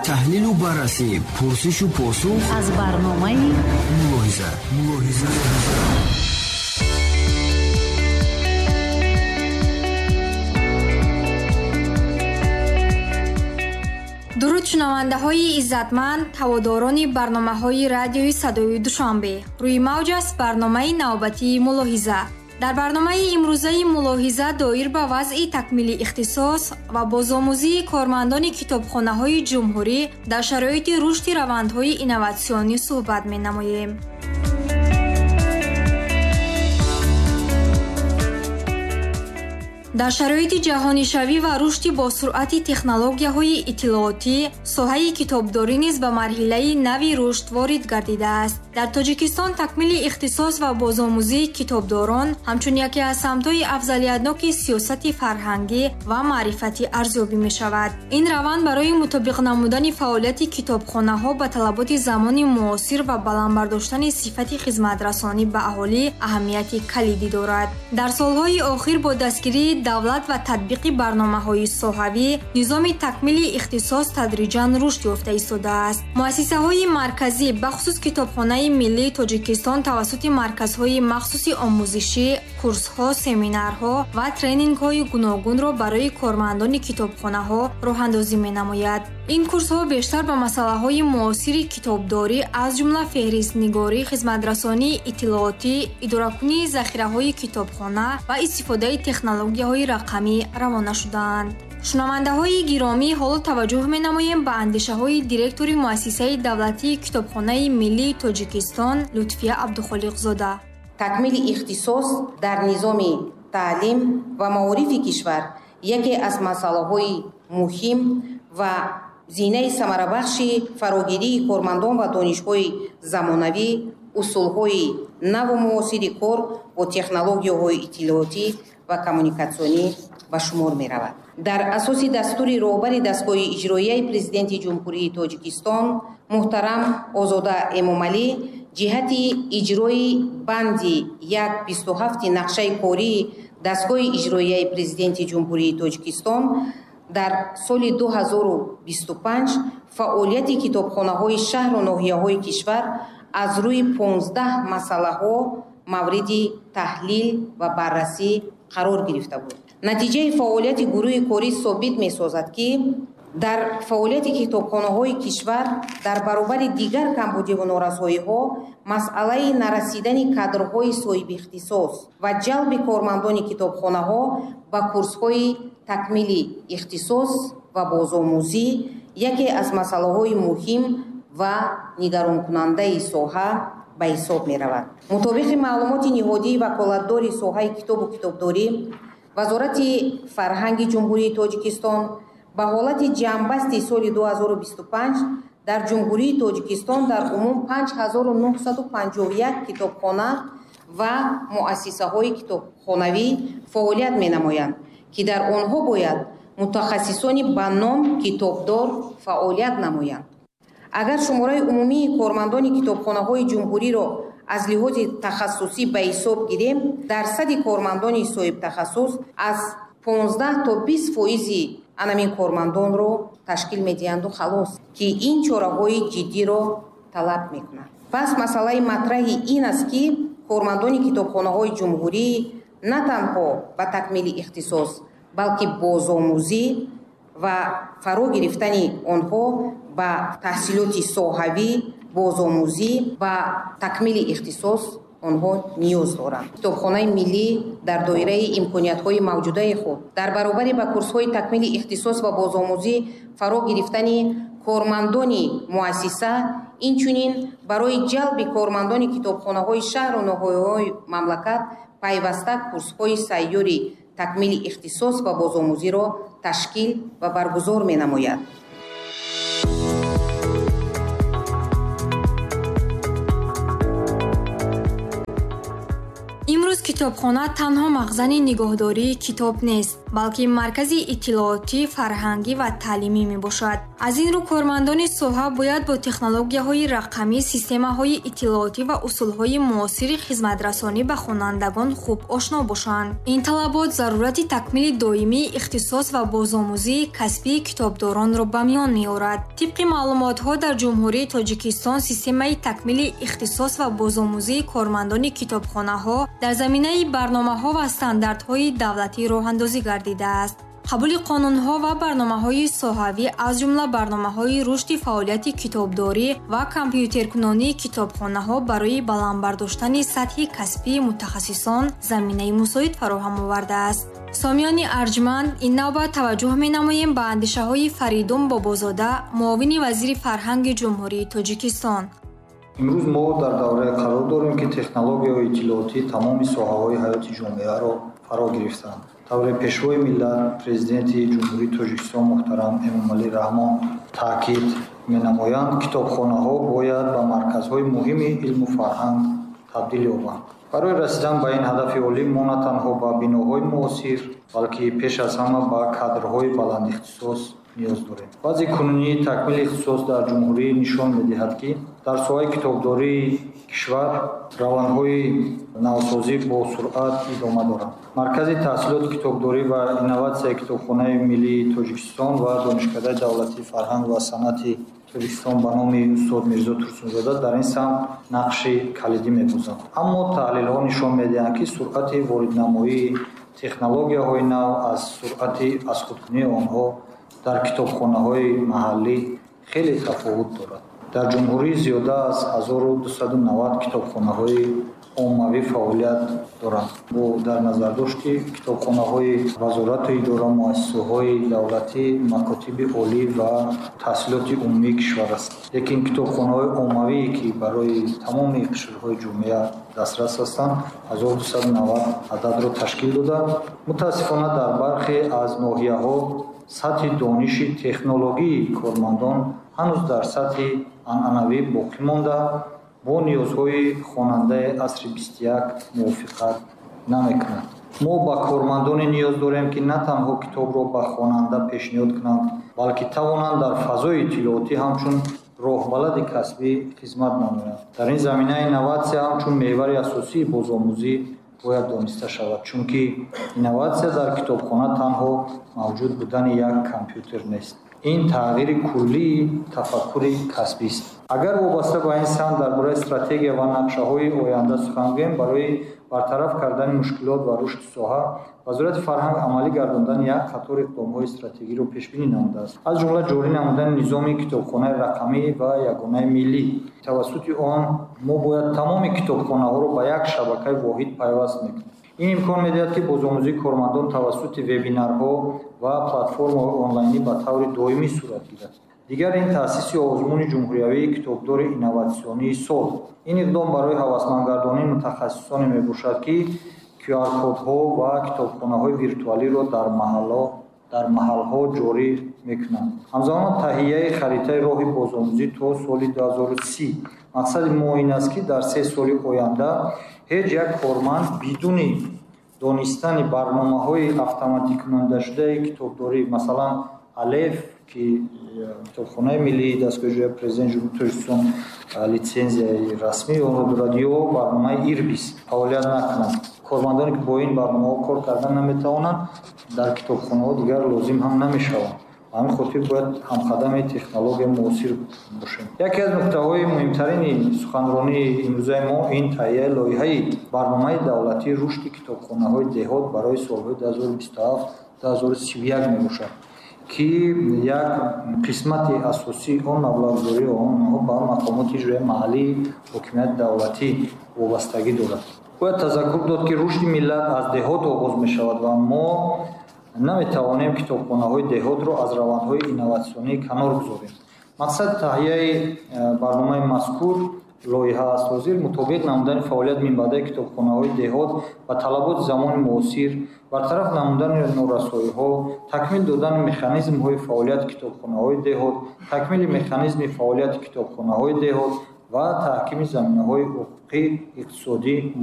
таҳлилу баррасӣ, пурсишу посух аз барномаи мулоҳиза. дуруд шунавандаҳои иззатманд, ҳаводорони барномаҳои радиои Садои Душанбе. Рӯи мавҷ аст барномаи навбатии мулоҳиза. дар барномаи имрӯзаи мулоҳиза доир ба вазъи такмили ихтисос ва бозомӯзии кормандони китобхонаҳои ҷумҳурӣ дар шароити рушди равандҳои инноватсионӣ суҳбат менамоем. дар шароити ҷаҳонишавӣ ва рушди босуръати технологияҳои иттилоотӣ, соҳаи китобдорӣ низ ба марҳилаи нави рушд ворид гардидааст. дар Тоҷикистон такмили ихтисос ва бозомӯзии китобдорон ҳамчун яке аз самтҳои афзалиятноки сиёсати фарҳангӣ ва маърифатӣ арзёбӣ мешавад. ин раванд барои мутобиқ намудани фаъолияти китобхонаҳо ба талаботи замони муосир ва баландбардоштани сифати хизматрасонӣ ба аҳолӣ аҳамияти калидӣ дорад. дар солҳои охир бо дастгирии давлат ва татбиқи барномаҳои соҳавӣ, низоми такмили ихтисос тадриҷан рушд ёфта истодааст. муассисаҳои марказӣ, бахусус Китобхонаи Миллии Тоҷикистон тавассути марказҳои махсуси омӯзишӣ, курсҳо, семинарҳо ва тренингҳои гуногунро барои кормандони китобхонаҳо роҳандозӣ менамояд. ин курсҳо бештар ба масъалаҳои муосири китобдорӣ, аз ҷумла феҳристнигорӣ, хизматрасонии иттилоотӣ, идоракунии захираҳои китобхона ва истифодаи технологияҳои рақамӣ равона шудаанд. шунавандаҳои гиромӣ, ҳоло таваҷҷӯҳ менамоем ба андешаҳои директори муассисаи давлатии Китобхонаи Миллии Тоҷикистон Лутфия Абдухолиқзода. такмили ихтисос дар низоми таълим ва маорифи кишвар яке аз масъалаҳои муҳим ва зинаи самарабахши фарогирии кормандон ва донишгоҳи замонавӣ, усулҳои наву муосири кор бо технологияҳои иттилоотӣ ва коммуникатсионӣ ба шумор меравад. дар асоси дастури роҳбари дастгоҳи иҷроияи президенти ҷумҳурии Тоҷикистон муҳтарам Озода Эмомалӣ ҷиҳати иҷрои банди 1.27 нақшаи кории дастгоҳи иҷроияи президенти ҷумҳурии Тоҷикистон дар соли 2025 фаъолияти китобхонаҳои шаҳру ноҳияҳои кишвар аз рӯи 15 масъалаҳо мавриди таҳлил ва баррасӣ қарор гирифта буд. натиҷаи фаъолияти гурӯҳи корӣ собит месозад, ки дар фаъолияти китобхонаҳои кишвар дар баробари дигар камбудиву норасоиҳо масъалаи нарасидани кадрҳои соҳиби ихтисос ва ҷалби кормандони китобхонаҳо ба курсҳои такмили ихтисос ва бозомӯзӣ яке аз масъалаҳои муҳим ва нигаронкунандаи соҳа ба ҳисоб меравад. мутобиқи маълумоти ниҳодии ваколатдори соҳаи китобу китобдорӣ, вазорати фарҳанги ҷумҳурии Тоҷикистон ба ҳолати ҷамъбасти соли 2025 дар ҷумҳурии Тоҷикистон дар умум 5951 китобхона ва муассисаҳои китобхонавӣ фаъолият менамоянд, ки дар онҳо бояд мутахассисони ба ном китобдор фаъолият намоянд. агар шумораи умумии кормандони китобхонаҳои ҷумҳуриро аз лиҳози тахассусӣ ба ҳисоб гирем, дарсади кормандони соҳибтахассус аз 15 то 20% анамин кормандонро ташкил медиҳанду халос, ки ин чораҳои ҷиддиро талаб мекунад. пас масъалаи матраҳи ин аст, ки кормандони китобхонаҳои ҷумҳурӣ на танҳо ба такмили ихтисос, балки бозомӯзӣ ва фаро гирифтани онҳо ба таҳсилоти соҳавӣ, бозомӯзӣ ва такмили ихтисос онҳо ниёз доранд. китобхонаи миллӣ дар доираи имкониятҳои мавҷудаи худ дар баробари ба курсҳои такмили ихтисос ва бозомӯзӣ фаро гирифтани кормандони муассиса, инчунин барои ҷалби кормандони китобхонаҳои шаҳру ноҳияҳои мамлакат пайваста курсҳои сайёри такмили ихтисос ва бозомӯзиро ташкил ва баргузор менамояд. имрӯз китобхона танҳо махзани нигоҳдории китоб нест, балки маркази иттилоотӣ, фарҳангӣ ва таълимӣ мебошад. Аз ин рӯ кормандони соҳа бояд бо технологияҳои рақамӣ, системаҳои иттилоотӣ ва усулҳои муосири хизматрасонӣ ба хонандагон хуб ошно бошанд. Ин талабот зарурати такмили доимии ихтисос ва бозомӯзии касбии китобдоронро ба миён меорад. тибқи маълумотҳо, дар ҷумҳурии Тоҷикистон системаи такмили ихтисос ва бозомӯзии кормандони китобхонаҳо дар заминаи барномаҳо ва стандартҳои давлатӣ роҳандозӣ гардидааст. қабули қонунҳо ва барномаҳои соҳавӣ, аз ҷумла барномаҳои рушди фаъолияти китобдорӣ ва компютеркунонии китобхонаҳо барои баландбардоштани сатҳи касбии мутахассисон заминаи мусоид фароҳам овардааст. сомиёни арҷманд, ин навбат таваҷҷӯҳ менамоем ба андешаҳои Фаридун Бобозода, муовини вазири фарҳанги ҷумҳурии Тоҷикистон. имрӯз мо дар давраи қарор дорем, ки технологияҳои иттилоотӣ тамоми соҳаҳои ҳаёти ҷомеаро фаро гирифтанд. тавре пешвои миллат, президенти ҷумҳурии Тоҷикистон муҳтарам Эмомалӣ Раҳмон таъкид менамоянд, китобхонаҳо бояд ба марказҳои муҳими илму фарҳанг табдил ёбанд. барои расидан ба ин ҳадафи олӣ мо на танҳо ба биноҳои муосир, балки пеш аз ҳама ба кадрҳои баландихтисос ниёз дорем. вазъи кунунии такмили ихтисос дар ҷумҳурӣ нишон медиҳад, ки дар соҳаи китобдории кишвар равандҳои навсозӣ бо суръат идома доранд. маркази таҳсилоти китобдорӣ ва инноватсияи Китобхонаи Миллии Тоҷикистон ва Донишкадаи давлатии фарҳанг ва санъати Тоҷикистон ба номи устод Мирзо Турсунзода дар ин самт нақши калидӣ мебозанд. аммо таҳлилҳо нишон медиҳанд, ки суръати вориднамоии технологияҳои нав аз суръати азхудкунии онҳо дар китобхонаҳои маҳаллӣ хеле тафовут дорад. дар ҷумҳурӣ зиёда аз 1290 китобхонаҳои оммавӣ фаъолият доранд. бо дар назардошти китобхонаҳои вазорату идора, муассисаҳои давлатӣ, макотиби олӣ ва таҳсилоти умумии кишвар аст. лекин китобхонаҳои оммавие, ки барои тамоми қишрҳои ҷомеа дастрас ҳастанд, 1290 ададро ташкил дода, мутаассифона дар бархе аз ноҳияҳо сатҳи дониши технологии кормандон ҳанӯз дар сатҳи анъанавӣ боқӣ монда, бо ниёзҳои хонандаи асри 21 мувофиқат намекунад. мо ба кормандоне ниёз дорем, ки на танҳо китобро ба хонанда пешниҳод кунанд, балки тавонанд дар фазои иттилоотӣ ҳамчун роҳбалади касбӣ хизмат намоянд. дар ин замина инноватсия ҳамчун меҳвари асосии бозомӯзӣ бояд дониста шавад, чунки инноватсия дар китобхона танҳо мавҷуд будани як компютер нест. ин тағйири куллии тафаккури касбист. агар вобаста ба ин самт дар бораи стратегия ва нақшаҳои оянда сухан гӯем, барои бартараф кардани мушкилот ва рушди соҳа, вазорати фарҳанг амалӣ гардондани як қатор иқдомҳои стратегиро пешбинӣ намудааст. аз ҷумла ҷорӣ намудани низоми китобхонаи рақамӣ ва ягонаи миллӣ. тавассути он мо бояд тамоми китобхонаҳоро ба як шабакаи воҳид пайваст мекунем. ин имкон медиҳад, ки бозомӯзии кормандон тавассути вебинарҳо ва платформаҳои онлайнӣ ба таври доимӣ сурат гирад. дигар ин таъсиси озмуни ҷумҳуриявии китобдори инноватсионии сол. ин иқдом барои ҳавасмандгардонии мутахассисоне мебошад, ки QR-кодҳо ва китобхонаҳои виртуалиро дар маҳалҳо ҷорӣ мекунанд. ҳамзамон таҳияи харитаи роҳи бозомӯзӣ то соли 2030. мақсади мо ин аст, ки дар 3 соли оянда ҳеҷ як корманд бидуни донистани барномаҳои автоматикунандашудаи китобдорӣ, масалан алеф, ки китобхонаи миллии дастгоҳи ҷоя президент ҷумҳурии Тоҷикистон литсензияи расмии онро дорад, ё барномаи ирбис фаъолият накунанд. кормандоне ки бо ин барномаҳо кор кардан наметавонанд, дар китобхонаҳо дигар лозим ҳам намешаванд. ҳамин хотир бояд ҳамқадами технология муосир бошем. яке аз нуктаҳои муҳимтарини суханронии имрӯзаи мо ин таҳияи лоиҳаи барномаи давлатии рушди китобхонаҳои деҳот барои солҳои 2027-2031 мебошад, ки як қисмати асосии он маблағгузории онҳо ба мақомоти иҷроии маҳаллии ҳокимияти давлатӣ вобастагӣ дорад. бояд тазаккур дод, ки рушди миллат аз деҳот оғоз мешавад ва мо наметавонем китобхонаҳои деҳотро аз равандҳои инноватсионӣ канор гузорем. мақсади таҳияи барномаи мазкур лоиҳа аст ҳозир мутобиқ намудани фаъолият минбаъдаи китобхонаҳои деҳот ба талаботи замони муосир, бартараф намудани норасоиҳо, такмил додани механизмҳои фаъолияти китобхонаҳои деҳот, такмили механизми фаъолияти китобхонаҳои деҳот ва таҳкими заминаҳои ҳуқуқӣ, иқтисодӣ